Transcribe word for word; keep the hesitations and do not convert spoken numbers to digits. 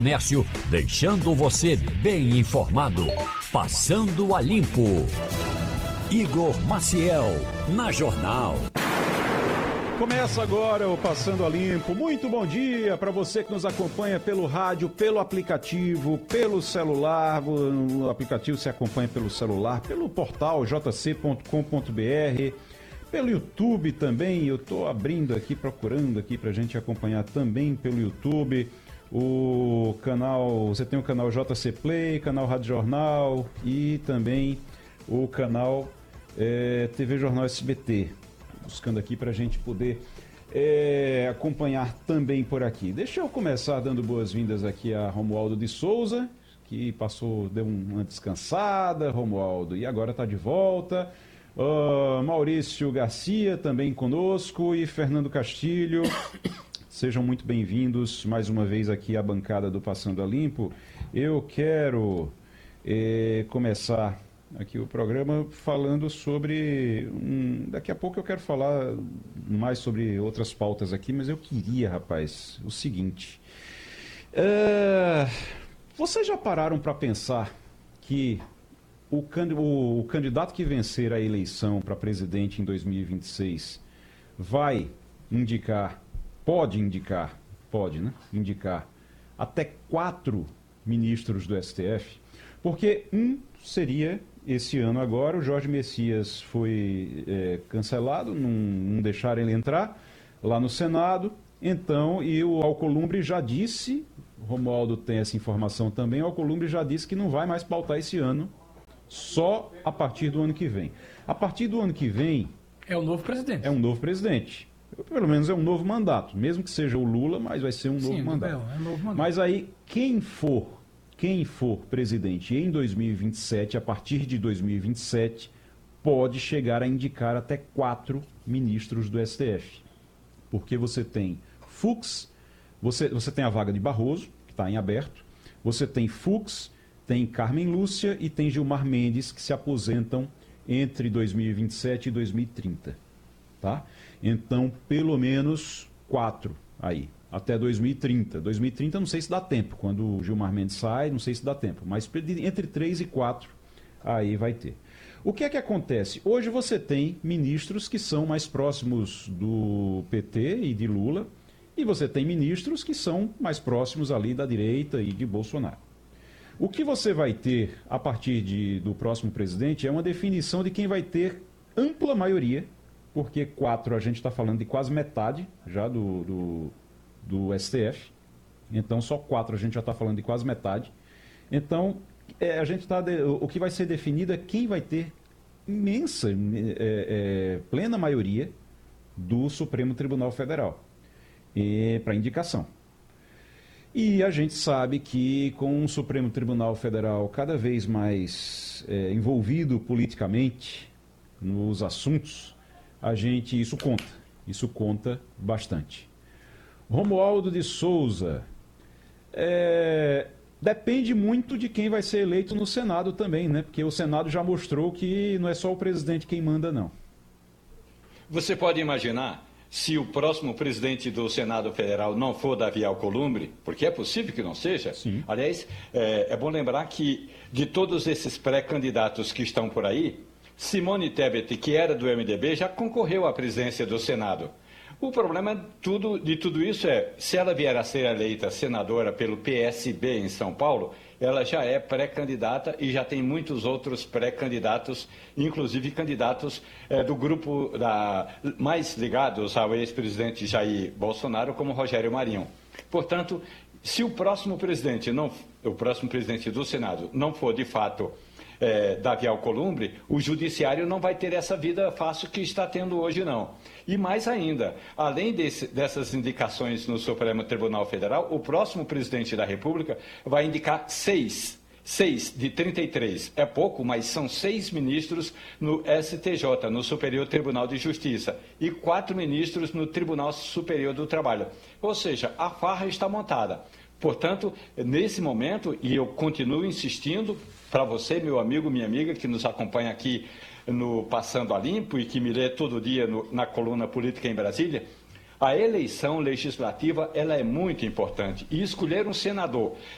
Comércio, deixando você bem informado. Passando a Limpo. Igor Maciel, na Jornal. Começa agora o Passando a Limpo. Muito bom dia para você que nos acompanha pelo rádio, pelo aplicativo, pelo celular. O aplicativo se acompanha pelo celular, pelo portal j c ponto com ponto b r, pelo YouTube também. Eu estou abrindo aqui, procurando aqui para a gente acompanhar também pelo YouTube. O canal, você tem o canal J C Play, canal Rádio Jornal e também o canal é, T V Jornal S B T. Buscando aqui para a gente poder é, acompanhar também por aqui. Deixa eu começar dando boas-vindas aqui a Romualdo de Souza, que passou, deu uma descansada, Romualdo, e agora está de volta. Uh, Maurício Garcia também conosco e Fernando Castilho. Sejam muito bem-vindos mais uma vez aqui à bancada do Passando a Limpo. Eu quero eh, começar aqui o programa falando sobre... Um, daqui a pouco eu quero falar mais sobre outras pautas aqui, mas eu queria, rapaz, o seguinte. É, vocês já pararam para pensar que o, can, o, o candidato que vencer a eleição para presidente em dois mil e vinte e seis vai indicar... Pode indicar, pode, né? Indicar até quatro ministros do S T F, porque um seria, esse ano agora, o Jorge Messias foi é, cancelado, não, não deixaram ele entrar lá no Senado, então, e o Alcolumbre já disse, o Romualdo tem essa informação também, o Alcolumbre já disse que não vai mais pautar esse ano, só a partir do ano que vem. A partir do ano que vem... É o novo presidente. É um novo presidente. Pelo menos é um novo mandato, mesmo que seja o Lula, mas vai ser um novo Sim, mandato. É um novo mandato. Mas aí, quem for, quem for presidente em dois mil e vinte e sete, a partir de dois mil e vinte e sete, pode chegar a indicar até quatro ministros do S T F. Porque você tem Fux, você, você tem a vaga de Barroso, que está em aberto, você tem Fux, tem Carmen Lúcia e tem Gilmar Mendes, que se aposentam entre dois mil e vinte e sete e dois mil e trinta. Tá? Então, pelo menos quatro aí, até dois mil e trinta. dois mil e trinta não sei se dá tempo, quando o Gilmar Mendes sai, não sei se dá tempo, mas entre três e quatro aí vai ter. O que é que acontece? Hoje você tem ministros que são mais próximos do P T e de Lula, e você tem ministros que são mais próximos ali da direita e de Bolsonaro. O que você vai ter a partir de, do próximo presidente é uma definição de quem vai ter ampla maioria, porque quatro a gente está falando de quase metade já do, do, do S T F, então só quatro a gente já está falando de quase metade. Então, é, a gente tá de, o que vai ser definido é quem vai ter imensa, é, é, plena maioria do Supremo Tribunal Federal para indicação. E a gente sabe que com o Supremo Tribunal Federal cada vez mais é, envolvido politicamente nos assuntos, a gente, isso conta, isso conta bastante. Romualdo de Souza, é, depende muito de quem vai ser eleito no Senado também, né? Porque o Senado já mostrou que não é só o presidente quem manda, não. Você pode imaginar, se o próximo presidente do Senado Federal não for Davi Alcolumbre, porque é possível que não seja. Sim. Aliás, é, é bom lembrar que de todos esses pré-candidatos que estão por aí, Simone Tebet, que era do M D B, já concorreu à presidência do Senado. O problema de tudo, de tudo isso é, se ela vier a ser eleita senadora pelo P S B em São Paulo, ela já é pré-candidata e já tem muitos outros pré-candidatos, inclusive candidatos é, do grupo da, mais ligados ao ex-presidente Jair Bolsonaro, como Rogério Marinho. Portanto, se o próximo presidente, não, o próximo presidente do Senado não for de fato É, Davi Alcolumbre, o judiciário não vai ter essa vida fácil que está tendo hoje, não. E mais ainda, além desse, dessas indicações no Supremo Tribunal Federal, o próximo presidente da República vai indicar seis, seis de trinta e três. É pouco, mas são seis ministros no S T J, no Superior Tribunal de Justiça, e quatro ministros no Tribunal Superior do Trabalho. Ou seja, a farra está montada. Portanto, nesse momento, e eu continuo insistindo, para você, meu amigo, minha amiga, que nos acompanha aqui no Passando a Limpo e que me lê todo dia no, na coluna Política em Brasília, A eleição legislativa ela é muito importante. E escolher um senador